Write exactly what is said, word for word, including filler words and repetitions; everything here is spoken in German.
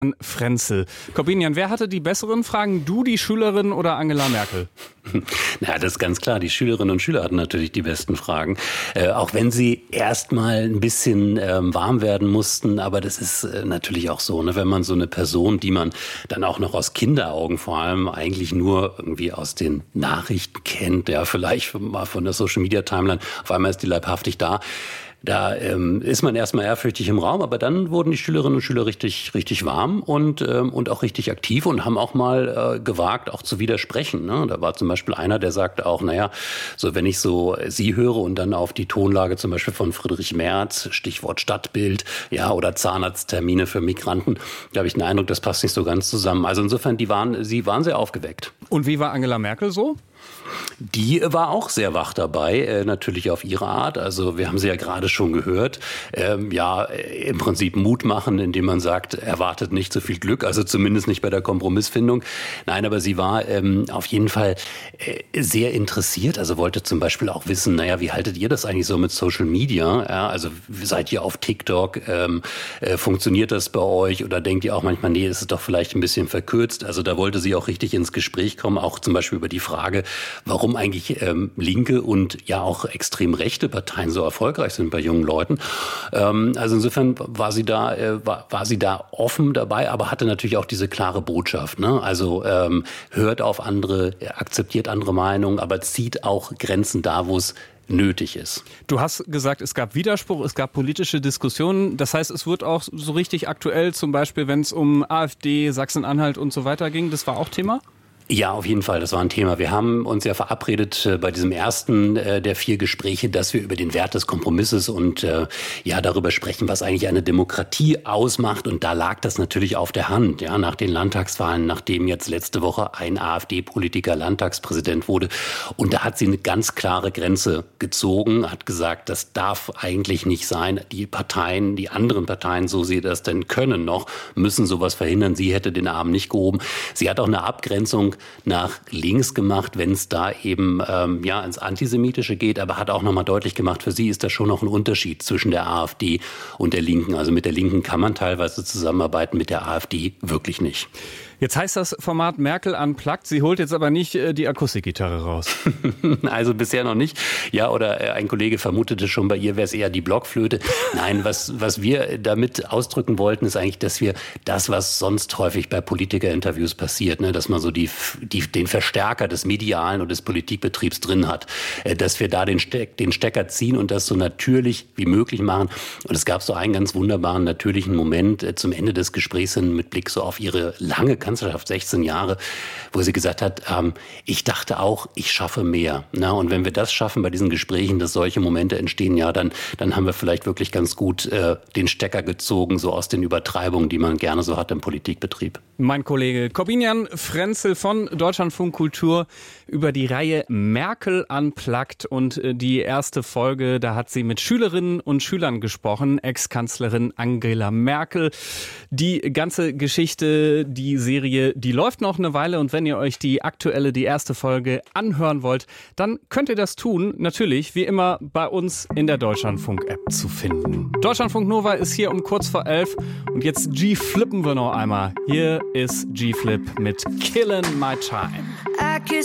Frenzel. Corbinian, wer hatte die besseren Fragen? Du, die Schülerin oder Angela Merkel? Na, das ist ganz klar. Die Schülerinnen und Schüler hatten natürlich die besten Fragen. Äh, auch wenn sie erst mal ein bisschen ähm, warm werden mussten. Aber das ist äh, natürlich auch so, ne? Wenn man so eine Person, die man dann auch noch aus Kinderaugen vor allem eigentlich nur irgendwie aus den Nachrichten kennt, ja, vielleicht mal von der Social Media Timeline, auf einmal ist die leibhaftig da. Da ähm, ist man erstmal ehrfürchtig im Raum, aber dann wurden die Schülerinnen und Schüler richtig richtig warm und ähm, und auch richtig aktiv und haben auch mal äh, gewagt, auch zu widersprechen. Ne? Da war zum Beispiel einer, der sagte auch, naja, so wenn ich so Sie höre und dann auf die Tonlage zum Beispiel von Friedrich Merz, Stichwort Stadtbild, ja, oder Zahnarzttermine für Migranten, da habe ich den Eindruck, das passt nicht so ganz zusammen. Also insofern, die waren, sie waren sehr aufgeweckt. Und wie war Angela Merkel so? Die war auch sehr wach dabei, äh, natürlich auf ihre Art. Also wir haben sie ja gerade schon gehört. Ähm, ja, im Prinzip Mut machen, indem man sagt, erwartet nicht so viel Glück, also zumindest nicht bei der Kompromissfindung. Nein, aber sie war ähm, auf jeden Fall äh, sehr interessiert. Also wollte zum Beispiel auch wissen, naja, wie haltet ihr das eigentlich so mit Social Media? Ja, also seid ihr auf TikTok? Ähm, äh, funktioniert das bei euch? Oder denkt ihr auch manchmal, nee, ist es doch vielleicht ein bisschen verkürzt? Also da wollte sie auch richtig ins Gespräch kommen, auch zum Beispiel über die Frage, warum eigentlich ähm, linke und ja auch extrem rechte Parteien so erfolgreich sind bei jungen Leuten. Ähm, also insofern war sie da äh, war, war sie da offen dabei, aber hatte natürlich auch diese klare Botschaft. Ne? Also ähm, hört auf andere, akzeptiert andere Meinungen, aber zieht auch Grenzen da, wo es nötig ist. Du hast gesagt, es gab Widerspruch, es gab politische Diskussionen. Das heißt, es wird auch so richtig aktuell, zum Beispiel, wenn es um AfD, Sachsen-Anhalt und so weiter ging. Das war auch Thema? Ja, auf jeden Fall, das war ein Thema. Wir haben uns ja verabredet äh, bei diesem ersten äh, der vier Gespräche, dass wir über den Wert des Kompromisses und äh, ja darüber sprechen, was eigentlich eine Demokratie ausmacht. Und da lag das natürlich auf der Hand, ja, nach den Landtagswahlen, nachdem jetzt letzte Woche ein AfD-Politiker Landtagspräsident wurde. Und da hat sie eine ganz klare Grenze gezogen, hat gesagt, das darf eigentlich nicht sein. Die Parteien, die anderen Parteien, so sie das denn können noch, müssen sowas verhindern. Sie hätte den Arm nicht gehoben. Sie hat auch eine Abgrenzung nach links gemacht, wenn es da eben ähm, ja ins Antisemitische geht, aber hat auch nochmal deutlich gemacht, für sie ist da schon noch ein Unterschied zwischen der AfD und der Linken. Also mit der Linken kann man teilweise zusammenarbeiten, mit der AfD wirklich nicht. Jetzt heißt das Format Merkel unplugged. Sie holt jetzt aber nicht äh, die Akustikgitarre raus. Also bisher noch nicht. Ja, oder äh, ein Kollege vermutete schon, bei ihr wäre es eher die Blockflöte. Nein, was, was wir damit ausdrücken wollten, ist eigentlich, dass wir das, was sonst häufig bei Politikerinterviews passiert, ne, dass man so die, die, den Verstärker des medialen und des Politikbetriebs drin hat, äh, dass wir da den, Steck, den Stecker ziehen und das so natürlich wie möglich machen. Und es gab so einen ganz wunderbaren, natürlichen Moment äh, zum Ende des Gesprächs hin mit Blick so auf ihre lange Kanzlerschaft, sechzehn Jahre, wo sie gesagt hat, ähm, ich dachte auch, ich schaffe mehr. Na, und wenn wir das schaffen bei diesen Gesprächen, dass solche Momente entstehen, ja, dann, dann haben wir vielleicht wirklich ganz gut äh, den Stecker gezogen, so aus den Übertreibungen, die man gerne so hat im Politikbetrieb. Mein Kollege Corbinian Frenzel von Deutschlandfunk Kultur über die Reihe Merkel unplugged und äh, die erste Folge, da hat sie mit Schülerinnen und Schülern gesprochen, Ex-Kanzlerin Angela Merkel. Die ganze Geschichte, die Serie, die läuft noch eine Weile und wenn ihr euch die aktuelle, die erste Folge anhören wollt, dann könnt ihr das tun, natürlich, wie immer, bei uns in der Deutschlandfunk-App zu finden. Deutschlandfunk Nova ist hier um kurz vor elf und jetzt G-Flippen wir noch einmal. Hier ist G-Flip mit Killin' My Time.